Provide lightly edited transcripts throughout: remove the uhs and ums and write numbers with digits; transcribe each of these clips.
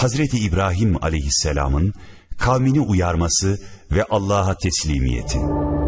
Hazreti İbrahim aleyhisselamın kavmini uyarması ve Allah'a teslimiyeti.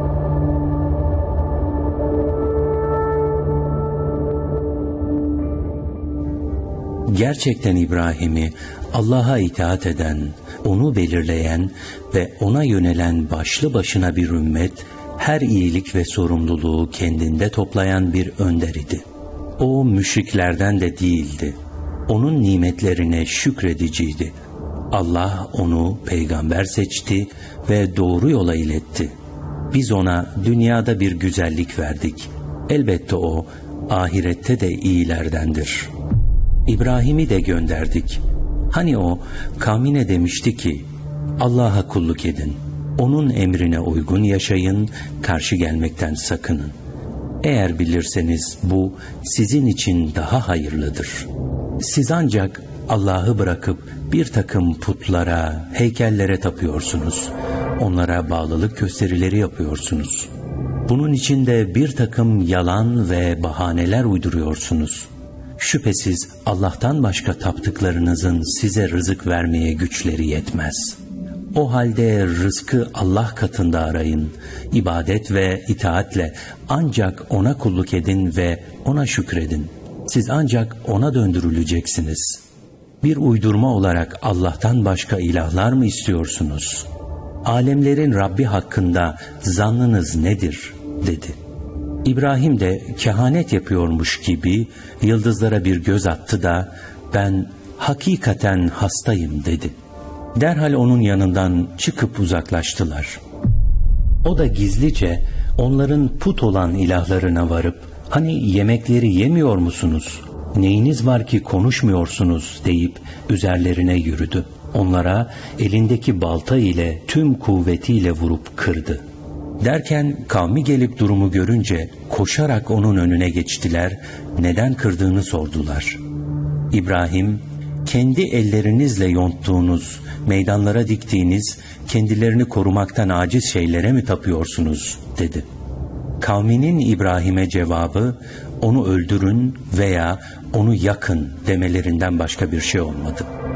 Gerçekten İbrahim'i Allah'a itaat eden, onu belirleyen ve ona yönelen başlı başına bir ümmet, her iyilik ve sorumluluğu kendinde toplayan bir önder idi. O müşriklerden de değildi. Onun nimetlerine şükrediciydi. Allah onu peygamber seçti ve doğru yola iletti. Biz ona dünyada bir güzellik verdik. Elbette o ahirette de iyilerdendir. İbrahim'i de gönderdik. Hani o kavmine demişti ki, Allah'a kulluk edin, onun emrine uygun yaşayın, karşı gelmekten sakının. Eğer bilirseniz bu sizin için daha hayırlıdır. Siz ancak Allah'ı bırakıp bir takım putlara, heykellere tapıyorsunuz. Onlara bağlılık gösterileri yapıyorsunuz. Bunun için de bir takım yalan ve bahaneler uyduruyorsunuz. Şüphesiz Allah'tan başka taptıklarınızın size rızık vermeye güçleri yetmez. O halde rızkı Allah katında arayın. İbadet ve itaatle ancak ona kulluk edin ve ona şükredin. Siz ancak ona döndürüleceksiniz. Bir uydurma olarak Allah'tan başka ilahlar mı istiyorsunuz? Alemlerin Rabbi hakkında zannınız nedir? Dedi. İbrahim de kehanet yapıyormuş gibi yıldızlara bir göz attı da ben hakikaten hastayım dedi. Derhal onun yanından çıkıp uzaklaştılar. O da gizlice onların put olan ilahlarına varıp hani yemekleri yemiyor musunuz? Neyiniz var ki konuşmuyorsunuz deyip üzerlerine yürüdü. Onlara elindeki balta ile tüm kuvvetiyle vurup kırdı. Derken kavmi gelip durumu görünce koşarak onun önüne geçtiler, neden kırdığını sordular. İbrahim, kendi ellerinizle yonttuğunuz, meydanlara diktiğiniz, kendilerini korumaktan aciz şeylere mi tapıyorsunuz dedi. Kavminin İbrahim'e cevabı, onu öldürün veya onu yakın demelerinden başka bir şey olmadı.